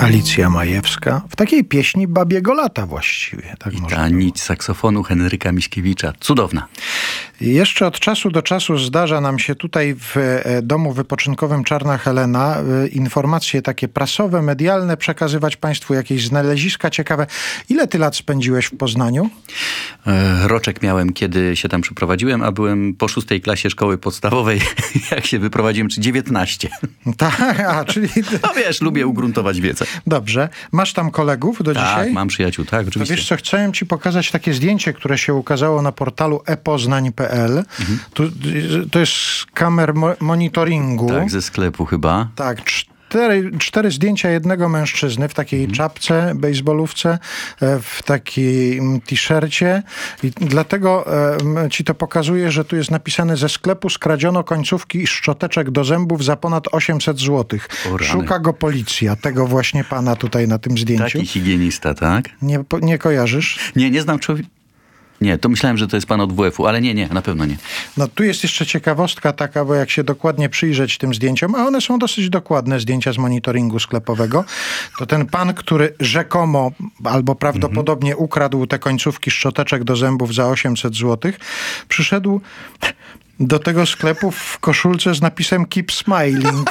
Alicja Majewska w takiej pieśni babiego lata właściwie. Tak I można ta było. nić saksofonu Henryka Miśkiewicza. Cudowna. Jeszcze od czasu do czasu zdarza nam się tutaj w domu wypoczynkowym Czarna Helena informacje takie prasowe, medialne przekazywać Państwu, jakieś znaleziska ciekawe. Ile ty lat spędziłeś w Poznaniu? Roczek miałem, kiedy się tam przeprowadziłem, a byłem po 6. klasie szkoły podstawowej, jak się wyprowadziłem, czy 19. Tak, czyli... No wiesz, lubię ugruntować wiedzę. Dobrze. Masz tam kolegów do dzisiaj? Tak, mam przyjaciół, tak, To oczywiście. wiesz co, chciałem ci pokazać takie zdjęcie, które się ukazało na portalu epoznań.pl. To jest z kamer monitoringu. Tak, ze sklepu chyba. Tak, cztery zdjęcia jednego mężczyzny w takiej czapce, bejsbolówce, w takim t-shircie. I dlatego ci to pokazuję, że tu jest napisane: ze sklepu skradziono końcówki i szczoteczek do zębów za ponad 800 zł. O rany. Szuka go policja. Tego właśnie pana tutaj na tym zdjęciu. Taki higienista, tak? Nie kojarzysz? Nie znam człowieka. Nie, to myślałem, że to jest pan od WF-u, ale nie, na pewno nie. No tu jest jeszcze ciekawostka taka, bo jak się dokładnie przyjrzeć tym zdjęciom, a one są dosyć dokładne zdjęcia z monitoringu sklepowego, to ten pan, który rzekomo albo prawdopodobnie ukradł te końcówki szczoteczek do zębów za 800 zł, przyszedł do tego sklepu w koszulce z napisem Keep Smiling.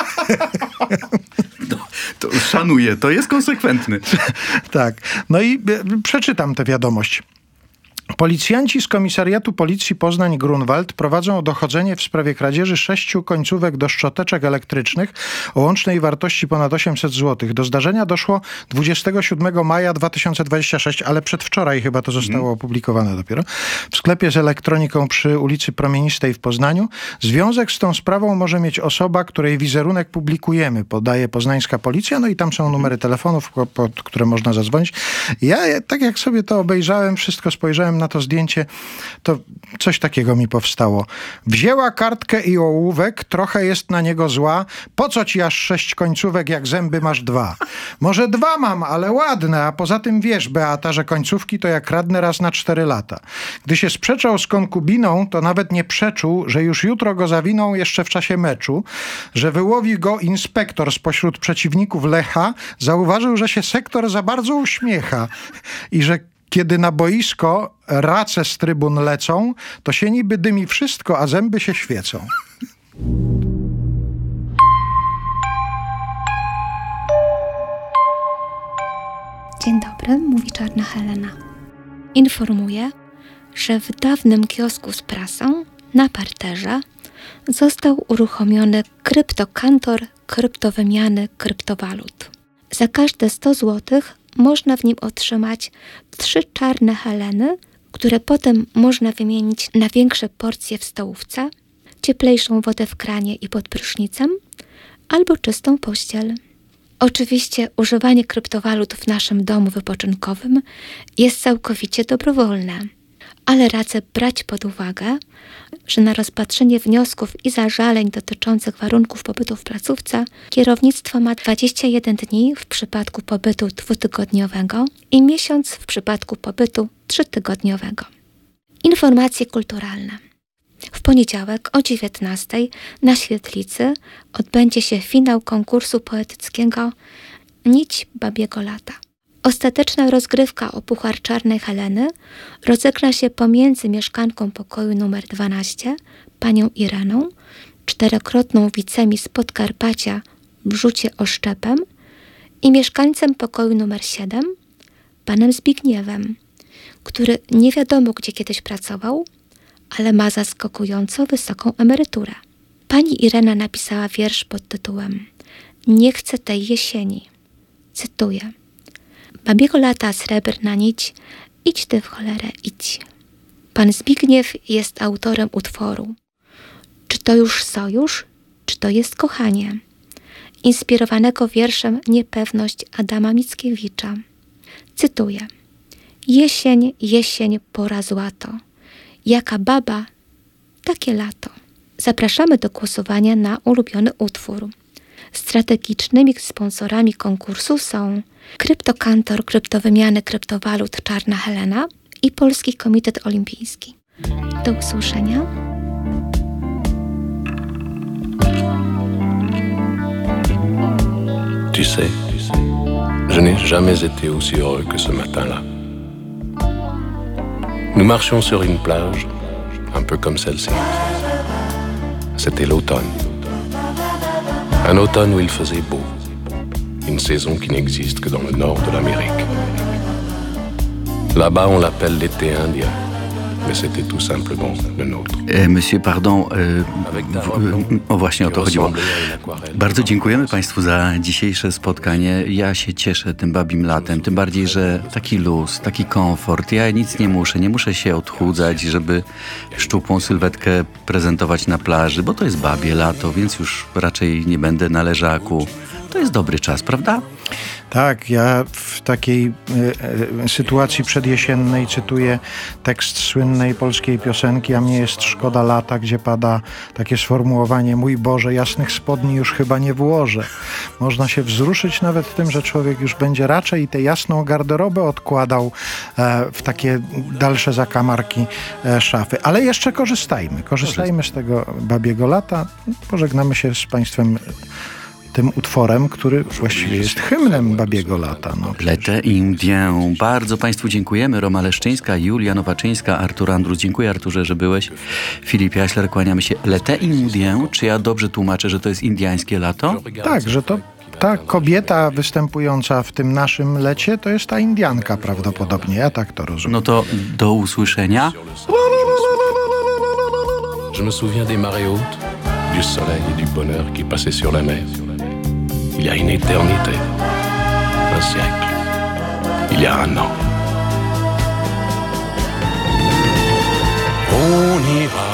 To szanuję, to jest konsekwentny. Tak. No i przeczytam tę wiadomość. Policjanci z Komisariatu Policji Poznań-Grunwald prowadzą dochodzenie w sprawie kradzieży 6 końcówek do szczoteczek elektrycznych o łącznej wartości ponad 800 zł. Do zdarzenia doszło 27 maja 2026, ale przedwczoraj chyba to zostało opublikowane dopiero. W sklepie z elektroniką przy ulicy Promienistej w Poznaniu. Związek z tą sprawą może mieć osoba, której wizerunek publikujemy, podaje poznańska policja, no i tam są numery telefonów, pod które można zadzwonić. Ja tak jak sobie to obejrzałem, wszystko spojrzałem na to zdjęcie, to coś takiego mi powstało. Wzięła kartkę i ołówek, trochę jest na niego zła. Po co ci aż 6 końcówek, jak zęby masz 2? Może 2 mam, ale ładne, a poza tym wiesz, Beata, że końcówki to jak radnę raz na 4 lata. Gdy się sprzeczał z konkubiną, to nawet nie przeczuł, że już jutro go zawiną jeszcze w czasie meczu, że wyłowi go inspektor spośród przeciwników Lecha, zauważył, że się sektor za bardzo uśmiecha i że kiedy na boisko race z trybun lecą, to się niby dymi wszystko, a zęby się świecą. Dzień dobry, mówi Czarna Helena. Informuję, że w dawnym kiosku z prasą na parterze został uruchomiony kryptokantor kryptowymiany kryptowalut. Za każde 100 zł można w nim otrzymać 3 czarne Heleny, które potem można wymienić na większe porcje w stołówce, cieplejszą wodę w kranie i pod prysznicem, albo czystą pościel. Oczywiście używanie kryptowalut w naszym domu wypoczynkowym jest całkowicie dobrowolne, ale radzę brać pod uwagę, że na rozpatrzenie wniosków i zażaleń dotyczących warunków pobytu w placówce kierownictwo ma 21 dni w przypadku pobytu 2-tygodniowego i miesiąc w przypadku pobytu 3-tygodniowego. Informacje kulturalne. W poniedziałek o 19:00 na Świetlicy odbędzie się finał konkursu poetyckiego Nić babiego lata. Ostateczna rozgrywka o Puchar Czarnej Heleny rozegra się pomiędzy mieszkanką pokoju nr 12, panią Ireną, 4-krotną wicemis Podkarpacia w rzucie oszczepem i mieszkańcem pokoju nr 7, panem Zbigniewem, który nie wiadomo gdzie kiedyś pracował, ale ma zaskakująco wysoką emeryturę. Pani Irena napisała wiersz pod tytułem Nie chcę tej jesieni. Cytuję. Babiego lata srebrna nić, idź ty w cholerę, idź. Pan Zbigniew jest autorem utworu. Czy to już sojusz, czy to jest kochanie? Inspirowanego wierszem Niepewność Adama Mickiewicza. Cytuję. Jesień, jesień, pora złato. Jaka baba, takie lato. Zapraszamy do głosowania na ulubiony utwór. Strategicznymi sponsorami konkursu są Kryptokantor kryptowymiany kryptowalut Czarna Helena i Polski Komitet Olimpijski. Do usłyszenia. Tu sais, Je n'ai jamais été aussi heureux que ce matin-là. Nous marchions sur une plage, un peu comme celle-ci. C'était l'automne. Un automne où il faisait beau. Une saison qui n'existe que dans le nord de l'Amérique. Là-bas, on l'appelle l'été indien. Mais c'était tout simplement le nôtre. Monsieur, pardon, właśnie o to chodziło. Bardzo dziękujemy Państwu za dzisiejsze spotkanie. Ja się cieszę tym babim latem, tym bardziej, że taki luz, taki komfort. Ja nic nie muszę się odchudzać, żeby szczupłą sylwetkę prezentować na plaży, bo to jest babie lato, więc już raczej nie będę na leżaku. To jest dobry czas, prawda? Tak, ja w takiej sytuacji przedjesiennej cytuję tekst słynnej polskiej piosenki, a mnie jest szkoda lata, gdzie pada takie sformułowanie: mój Boże, jasnych spodni już chyba nie włożę. Można się wzruszyć nawet tym, że człowiek już będzie raczej tę jasną garderobę odkładał w takie dalsze zakamarki szafy. Ale jeszcze korzystajmy z tego babiego lata. Pożegnamy się z Państwem tym utworem, który właściwie jest hymnem babiego lata. No, L'été indien. Bardzo Państwu dziękujemy. Roma Leszczyńska, Julia Nowaczyńska, Artur Andrus. Dziękuję, Arturze, że byłeś. Filip Jaśler, kłaniamy się. L'été indien. Czy ja dobrze tłumaczę, że to jest indiańskie lato? Tak, że to ta kobieta występująca w tym naszym lecie to jest ta Indianka prawdopodobnie. Ja tak to rozumiem. No to do usłyszenia. Je me souviens des marées hautes, du soleil et du bonheur qui passaient sur la mer. Il y a une éternité, un siècle, il y a un an. On ira